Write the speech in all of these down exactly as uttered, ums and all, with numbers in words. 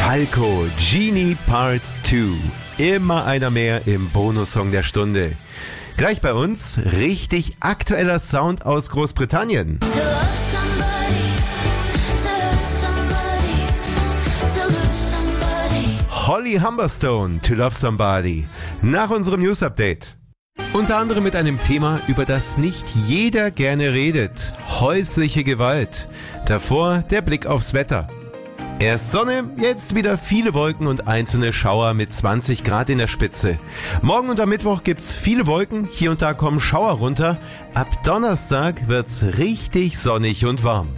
Falco, Genie Part zwei. Immer einer mehr im Bonussong der Stunde. Gleich bei uns richtig aktueller Sound aus Großbritannien. Holly Humberstone, To Love Somebody. Nach unserem News-Update. Unter anderem mit einem Thema, über das nicht jeder gerne redet. Häusliche Gewalt. Davor der Blick aufs Wetter. Erst Sonne, jetzt wieder viele Wolken und einzelne Schauer mit zwanzig Grad in der Spitze. Morgen und am Mittwoch gibt's viele Wolken, hier und da kommen Schauer runter. Ab Donnerstag wird's richtig sonnig und warm.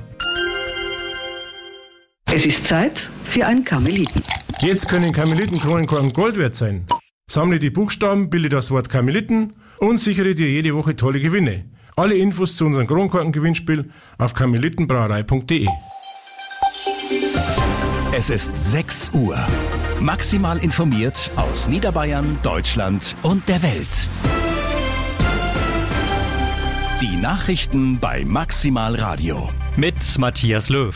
Es ist Zeit für einen Karmeliten. Jetzt können Karmelitenkronenkorken Gold wert sein. Sammle die Buchstaben, bilde das Wort Karmeliten und sichere dir jede Woche tolle Gewinne. Alle Infos zu unserem Kronkorken-Gewinnspiel auf karmelitenbrauerei punkt de. Es ist sechs Uhr. Maximal informiert aus Niederbayern, Deutschland und der Welt. Die Nachrichten bei Maximal Radio. Mit Matthias Löw.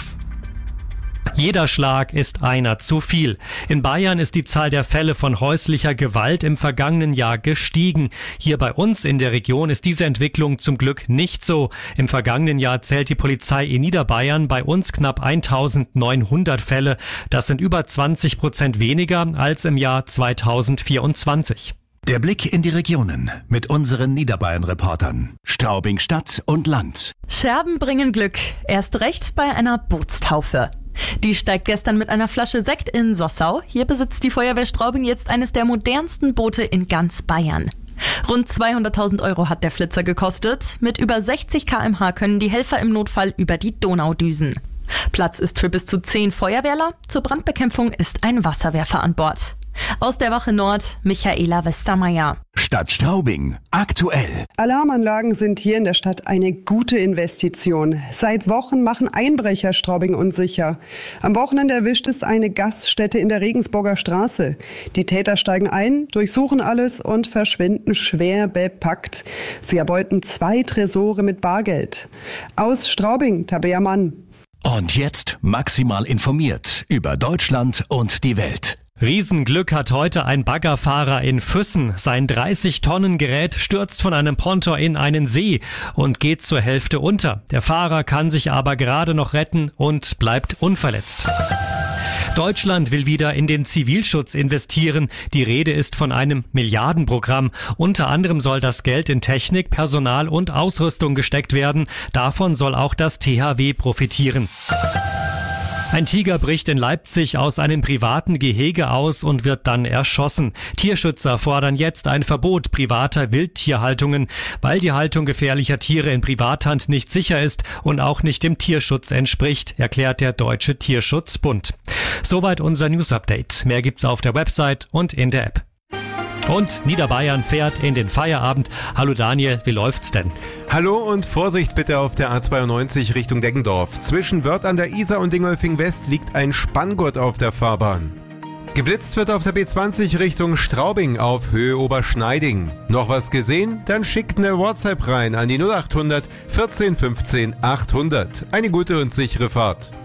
Jeder Schlag ist einer zu viel. In Bayern ist die Zahl der Fälle von häuslicher Gewalt im vergangenen Jahr gestiegen. Hier bei uns in der Region ist diese Entwicklung zum Glück nicht so. Im vergangenen Jahr zählt die Polizei in Niederbayern bei uns knapp eintausendneunhundert Fälle. Das sind über zwanzig Prozent weniger als im Jahr zweitausendvierundzwanzig. Der Blick in die Regionen mit unseren Niederbayern-Reportern. Straubing Stadt und Land. Scherben bringen Glück. Erst recht bei einer Bootstaufe. Die steigt gestern mit einer Flasche Sekt in Sossau. Hier besitzt die Feuerwehr Straubing jetzt eines der modernsten Boote in ganz Bayern. Rund zweihunderttausend Euro hat der Flitzer gekostet. Mit über sechzig Kilometer pro Stunde können die Helfer im Notfall über die Donau düsen. Platz ist für bis zu zehn Feuerwehrler. Zur Brandbekämpfung ist ein Wasserwerfer an Bord. Aus der Wache Nord, Michaela Westermeier. Stadt Straubing, aktuell. Alarmanlagen sind hier in der Stadt eine gute Investition. Seit Wochen machen Einbrecher Straubing unsicher. Am Wochenende erwischt es eine Gaststätte in der Regensburger Straße. Die Täter steigen ein, durchsuchen alles und verschwinden schwer bepackt. Sie erbeuten zwei Tresore mit Bargeld. Aus Straubing, Tabea Mann. Und jetzt maximal informiert über Deutschland und die Welt. Riesenglück hat heute ein Baggerfahrer in Füssen. Sein dreißig Tonnen Gerät stürzt von einem Ponton in einen See und geht zur Hälfte unter. Der Fahrer kann sich aber gerade noch retten und bleibt unverletzt. Deutschland will wieder in den Zivilschutz investieren. Die Rede ist von einem Milliardenprogramm. Unter anderem soll das Geld in Technik, Personal und Ausrüstung gesteckt werden. Davon soll auch das T H W profitieren. Ein Tiger bricht in Leipzig aus einem privaten Gehege aus und wird dann erschossen. Tierschützer fordern jetzt ein Verbot privater Wildtierhaltungen, weil die Haltung gefährlicher Tiere in Privathand nicht sicher ist und auch nicht dem Tierschutz entspricht, erklärt der Deutsche Tierschutzbund. Soweit unser News-Update. Mehr gibt's auf der Website und in der App. Und Niederbayern fährt in den Feierabend. Hallo Daniel, wie läuft's denn? Hallo und Vorsicht bitte auf der A zweiundneunzig Richtung Deggendorf. Zwischen Wörth an der Isar und Dingolfing West liegt ein Spanngurt auf der Fahrbahn. Geblitzt wird auf der B zwanzig Richtung Straubing auf Höhe Oberschneiding. Noch was gesehen? Dann schickt eine WhatsApp rein an die null acht hundert vierzehn fünfzehn achthundert. Eine gute und sichere Fahrt.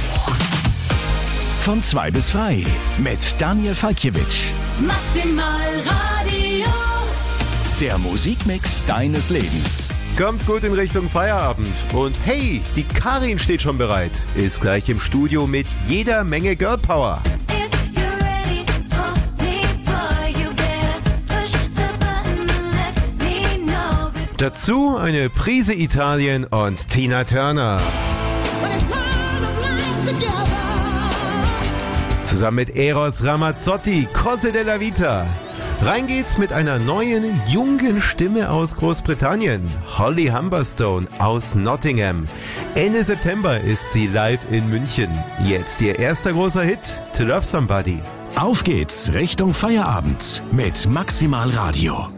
Von zwei bis frei mit Daniel Falkiewicz. Maximal Radio. Der Musikmix deines Lebens. Kommt gut in Richtung Feierabend. Und hey, die Karin steht schon bereit. Ist gleich im Studio mit jeder Menge Girl Power. Dazu eine Prise Italien und Tina Turner. Zusammen mit Eros Ramazzotti, Cose della Vita. Rein geht's mit einer neuen, jungen Stimme aus Großbritannien. Holly Humberstone aus Nottingham. Ende September ist sie live in München. Jetzt ihr erster großer Hit, To Love Somebody. Auf geht's Richtung Feierabend mit Maximal Radio.